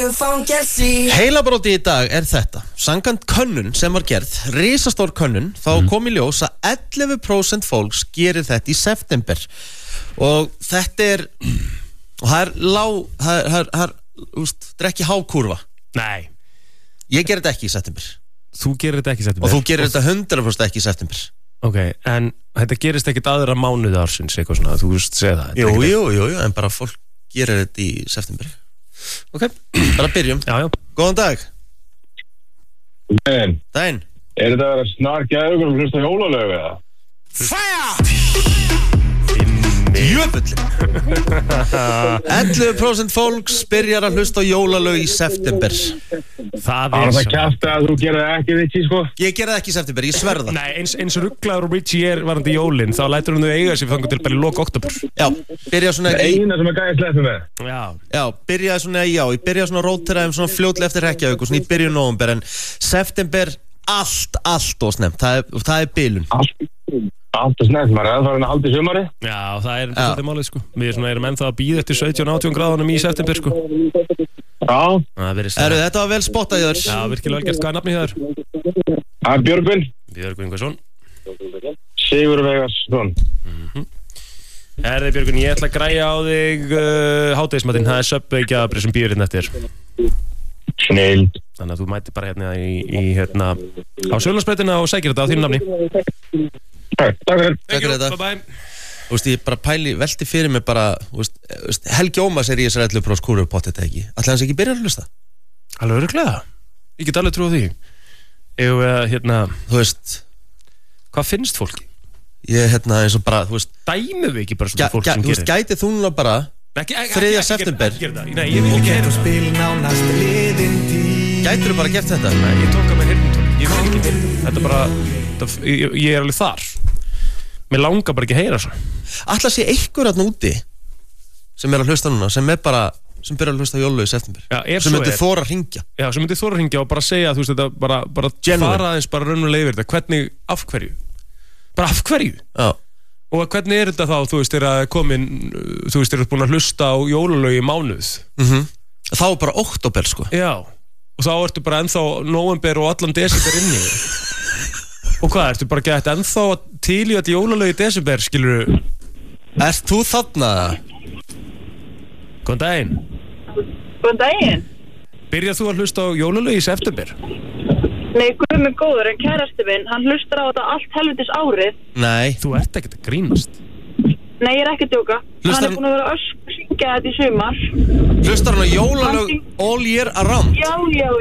Heilabrótið í dag þetta. Samkvæmt könnun sem var gerð, risastór könnun, þá kom í ljós að 11% fólks gerir þetta í september. Og þetta og það er ekki hákurva. Nei. Ég gerir þetta ekki í september. Þú gerir þetta ekki í september. Og þú gerir þetta 100% ekki í september. Ok, en þetta gerist ekkit aðra mánuði ársins, eitthvað svona, þú segir það. Jú, en bara fólk gerir þetta í september. Ok, bara byrjum. Já. Góðan dag. Daginn. Þetta að vera snarkja augur og hlusta jólalög eða? Fire! Jöfullin. 11% fólks byrjar að hlusta á jólalög í september. Það það kjafta að þú gerir það ekki, Richie, sko? Ég gerir það ekki í september, ég sverða. Nei, eins rugglaður og Richie varandi jólin, þá lætur hún þau eiga sér þangar til bara í lok október. Já, byrja svona eina sem gæði sleppu með. Já, byrjaði svona, ég byrjaði svona róteraðum svona fljótlega eftir Reykjavík og svona í byrjun nóvember, en september allt og snemt, það bilun. Allt og snemt, maður það að halda í sumari. Já, það svolítið málið, sko. Við erum ennþá að bíða eftir 17-18 gráðunum í september, sko. Já. Þetta var vel spottað í þér. Já, virkilega vel gert. Hvað nafnið þér? Það Björgvin. Björgvin Guðsson. Sigur Vegarsson. Björgvin, ég ætla að græja á þig hádegismatinn. Það Subway gjafabrið sem býður hérna eftir. Snill. Þannig að þú mætir bara hérna á Sjölandsbrautina og sækir þetta á þínu nafni. Takk fyrir þetta. Bye. Þú veist, ég bara velti fyrir mig bara, Helgi Ómars í þessar 11% kúru pott þetta ekki. Ætlaði hans ekki byrja að hlusta? Alveg örugglega. Ég get alveg trú á því. Þú veist, hvað finnst fólki? Eins og bara, þú veist, dæmum við ekki bara svona fólk sem gerir? Þú veist, gæti þú núna bara 3. september. Nei, ég vil ekki heyra. Gætir þú bara gert þetta? Nei, ég tók að mér heyrnartól. Ég vil ekki heyra. Þetta bara, ég alveg þar. Mér langar bara ekki að heyra svo. Alltaf sé einhver þarna úti sem að hlusta núna, sem byrjar að hlusta jólalög í september. Já, sem myndi þora að hringja. Já, sem myndi þora að hringja og bara segja, þú veist, þetta bara fara aðeins bara raunverulega yfir þetta. Hvernig, af hverju? Bara af hverju? Já. Og hvernig þetta þá, þú veist, komin, þú veist, búin að hlusta á jólalög í mánuð? Þá bara október, sko. Já, og þá ertu bara ennþá nóvember og allan desember inni. Og hvað, ertu bara gett ennþá til í þetta jólalög í desember, skilur þú? Ert þú þarna? Góðan daginn. Góðan daginn. Byrjað þú að hlusta á jólalög í september? Nei, guð minn góður, en kærasti minn, hann hlustar á þetta allt helvitis árið. Nei. Þú ert ekkert að grínast. Nei, ég er ekki að djóka. Hann búin að vera ösku að syngja þetta í sumar. Hlustar hann á jólalög all year around? Já.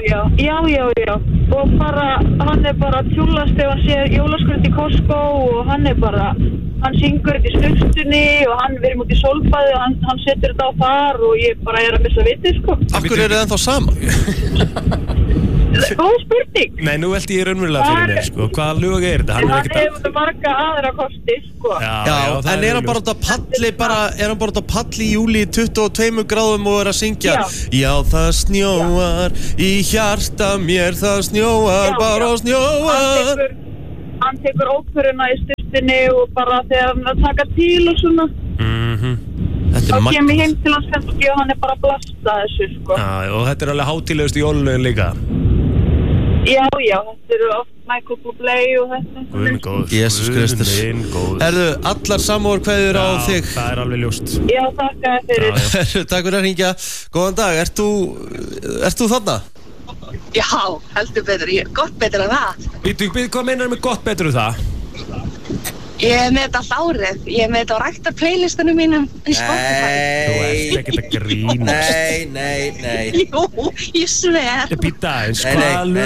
Og bara, hann bara tjúlast þegar hann sér jólaskraut í Costco og hann syngur þetta í stuttunni og hann verið út í sólbaði og hann setur þetta á þar og ég bara að missa vitið, sko. Af hverju þið ennþá saman? Góð spurning. Nei, nú veldi ég raunverulega fyrir þér, sko. Hvaða lög þetta? Hann hefur marga aðra kosti, sko. Já, en er hann bara út á palli í júli 22 gráðum og að syngja? Já, það snjóar í hjarta mér, það snjóar bara og snjóar. Hann tekur óperuna í stuttinni og bara þegar hann taka til og svona. Þá kem ég heim til hans kannski og hann bara að blasta þessu, sko. Já, og þetta alveg hátíðlegustu jólalögin líka. Já, þetta eru oft Michael Bublé og þetta. Guð góður. Jesus Kristus. Herðu, allar samúðar kveður á þig. Það er alveg ljóst. Já, þakka fyrir. Takk fyrir að hringja. Góðan dag, ert þú þarna? Já, heldur betur, gott betur en það. Hvað meinar með gott betur en það? Ég er með þetta allt árið. Ég er með þetta á ræktar playlistunum mínum í Spotify. Þú ert ekkert að grínast. Nei. Jú, ég sver. Býta eins, hvaða lög